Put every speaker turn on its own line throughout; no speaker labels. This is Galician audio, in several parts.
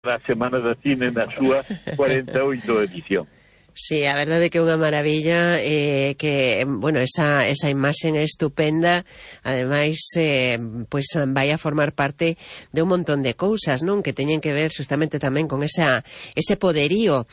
a Semana de Cine na súa 48 edición.
Sí, a verdade que é unha maravilla, que, bueno, esa imaxen é estupenda, ademais, pois vai a formar parte de un montón de cousas, non? Que teñen que ver justamente tamén con ese poderío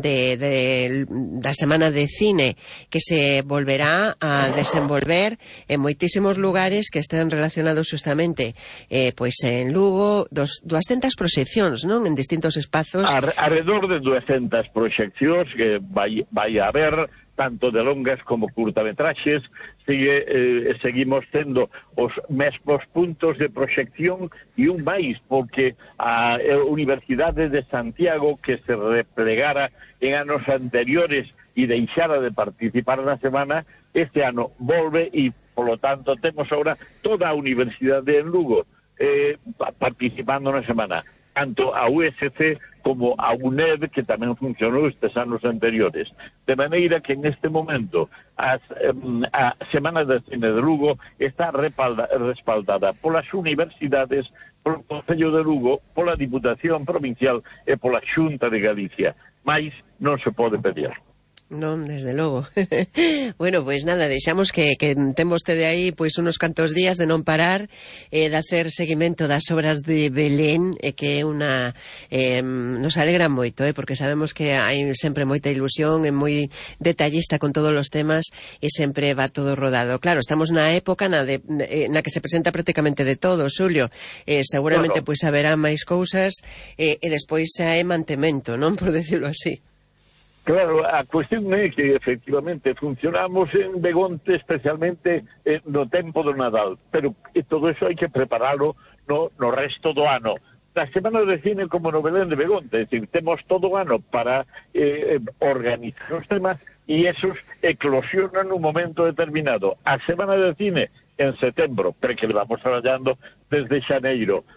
da Semana de Cine que se volverá a desenvolver en moitísimos lugares que están relacionados justamente, pois en Lugo, 200 proxeccións, non? En distintos espazos.
Alrededor de 200 proxeccións que vai a haber tanto de longas como curtametraxes. Seguimos tendo os mesmos puntos de proxección e un máis, porque a Universidade de Santiago, que se replegara en anos anteriores e deixara de participar na semana, este ano volve e, polo tanto, temos agora toda a Universidade en Lugo participando na semana, tanto a USC como a UNED, que tamén funcionou estes anos anteriores. De maneira que en este momento a Semana de Cine de Lugo está respaldada polas universidades, polo Concello de Lugo, pola Diputación Provincial e pola Xunta de Galicia. Mais non se pode pedir.
Non, desde logo. Bueno, pois nada, deixamos que ten vostede aí pois unos cantos días de non parar, de hacer seguimento das obras de Belén, que é unha nos alegra moito, porque sabemos que hai sempre moita ilusión, é moi detallista con todos os temas e sempre va todo rodado. Claro, estamos na época na que se presenta prácticamente de todo, Xulio. Seguramente pois haberá máis cousas e despois xa é mantemento, non? Por decirlo así.
Claro, a cuestión é que efectivamente funcionamos en Begonte especialmente no tempo do Nadal, pero todo eso hai que preparalo no resto do ano. Na Semana de Cine como no Belén de Begonte, é dicir, temos todo o ano para organizar os temas e esos eclosionan nun momento determinado. A Semana de Cine en setembro, pero que vamos traballando desde xaneiro.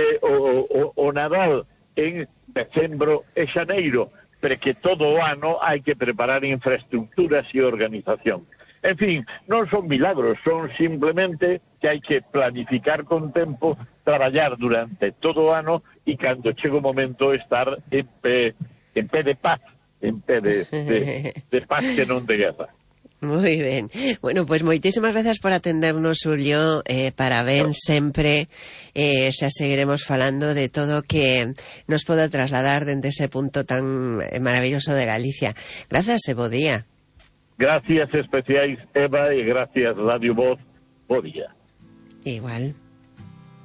O Nadal en decembro e xaneiro, pero que todo o ano hai que preparar infraestructuras e organización. En fin, non son milagros, son simplemente que hai que planificar con tempo, traballar durante todo o ano e cando chega o momento estar en pé de paz, en pé de paz que non de guerra.
Moi ben. Bueno, pois moitísimas gracias por atendernos, Xulio. Parabéns sempre. Xa seguiremos falando de todo que nos poda trasladar dende ese punto tan maravilloso de Galicia. Gracias e bo día.
Gracias especiais, Eva, e gracias Radio Voz. Bo día.
Igual.